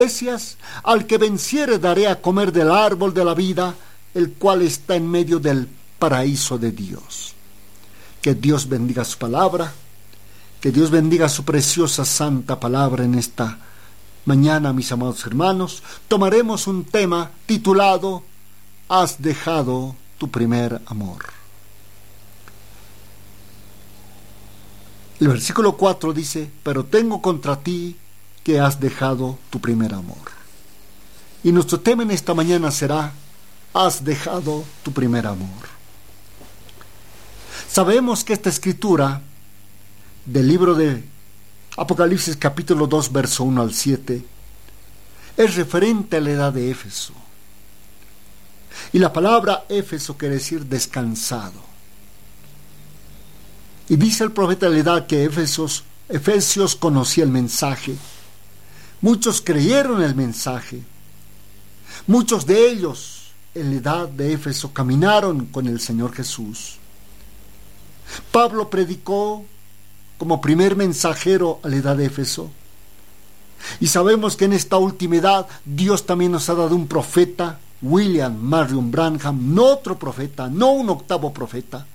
iglesias, al que venciere daré a comer del árbol de la vida, el cual está en medio del paraíso de Dios. Que Dios bendiga su palabra, que Dios bendiga su preciosa santa palabra en esta mañana, mis amados hermanos. Tomaremos un tema titulado ¿Has dejado tu primer amor? El versículo 4 dice: pero tengo contra ti que has dejado tu primer amor. Y nuestro tema en esta mañana será: has dejado tu primer amor. Sabemos que esta escritura del libro de Apocalipsis capítulo 2 verso 1 al 7 es referente a la edad de Éfeso. Y la palabra Éfeso quiere decir descansado. Y dice el profeta de la edad que Efesios conocía el mensaje. Muchos creyeron el mensaje. Muchos de ellos en la edad de Éfeso caminaron con el Señor Jesús. Pablo predicó como primer mensajero a la edad de Éfeso. Y sabemos que en esta última edad Dios también nos ha dado un profeta, William Marion Branham, no otro profeta, no un octavo profeta,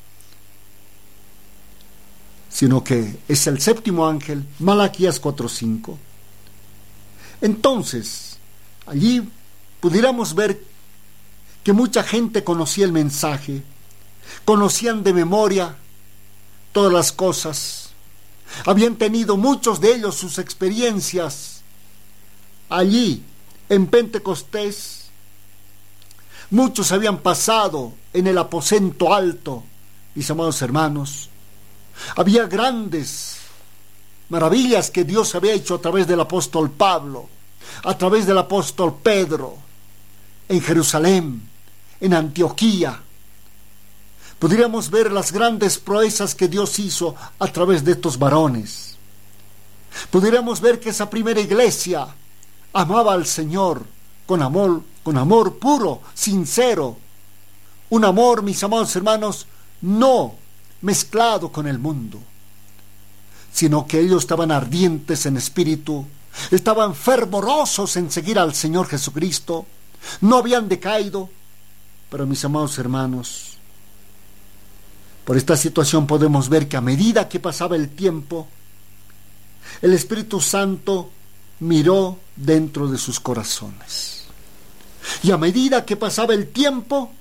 sino que es el séptimo ángel, Malaquías 4:5. Entonces, allí pudiéramos ver que mucha gente conocía el mensaje, conocían de memoria todas las cosas, habían tenido muchos de ellos sus experiencias allí en Pentecostés. Muchos habían pasado en el aposento alto, mis amados hermanos. Había grandes maravillas que Dios había hecho a través del apóstol Pablo, a través del apóstol Pedro, en Jerusalén, en Antioquía. Podríamos ver las grandes proezas que Dios hizo a través de estos varones. Podríamos ver que esa primera iglesia amaba al Señor con amor puro, sincero. Un amor, mis amados hermanos, no mezclado con el mundo, sino que ellos estaban ardientes en espíritu, estaban fervorosos en seguir al Señor Jesucristo, no habían decaído. Pero mis amados hermanos, por esta situación podemos ver que a medida que pasaba el tiempo, el Espíritu Santo miró dentro de sus corazones. Y a medida que pasaba el tiempo,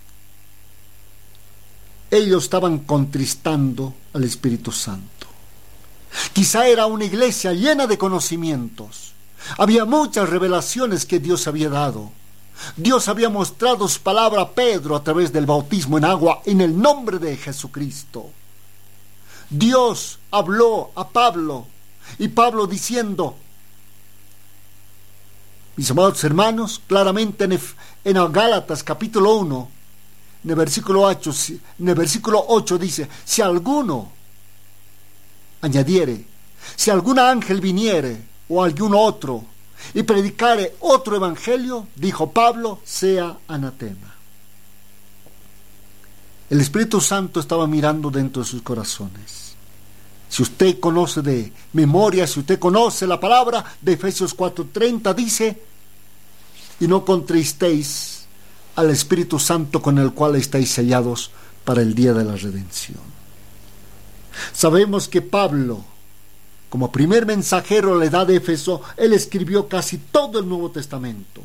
ellos estaban contristando al Espíritu Santo. Quizá era una iglesia llena de conocimientos. Había muchas revelaciones que Dios había dado. Dios había mostrado su palabra a Pedro a través del bautismo en agua en el nombre de Jesucristo. Dios habló a Pablo, y Pablo diciendo, mis amados hermanos, claramente en Gálatas capítulo 1, en el versículo 8 dice: si alguno añadiere, si algún ángel viniere o algún otro y predicare otro evangelio, dijo Pablo, sea anatema. El Espíritu Santo estaba mirando dentro de sus corazones. Si usted conoce de memoria, si usted conoce la palabra de Efesios 4:30, dice: y no contristéis al Espíritu Santo, con el cual estáis sellados para el día de la redención. Sabemos que Pablo, como primer mensajero a la edad de Éfeso, él escribió casi todo el Nuevo Testamento.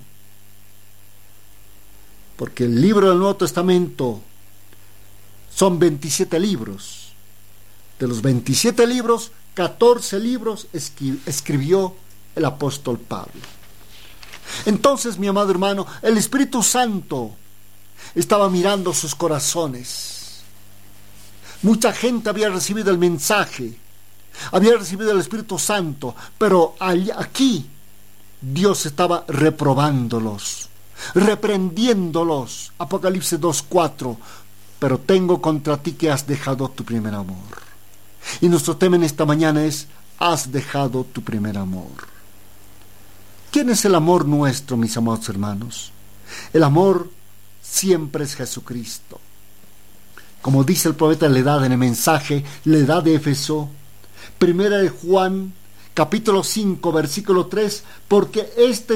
Porque el libro del Nuevo Testamento son 27 libros. De los 27 libros, 14 libros escribió el apóstol Pablo. Entonces, mi amado hermano, el Espíritu Santo estaba mirando sus corazones. Mucha gente había recibido el mensaje, había recibido el Espíritu Santo, pero aquí Dios estaba reprobándolos, reprendiéndolos. Apocalipsis 2:4: pero tengo contra ti que has dejado tu primer amor. Y nuestro tema en esta mañana es: has dejado tu primer amor. ¿Quién es el amor nuestro, mis amados hermanos? El amor siempre es Jesucristo. Como dice el profeta de la edad en el mensaje, la edad de Éfeso, primera de Juan, capítulo 5, versículo 3, porque este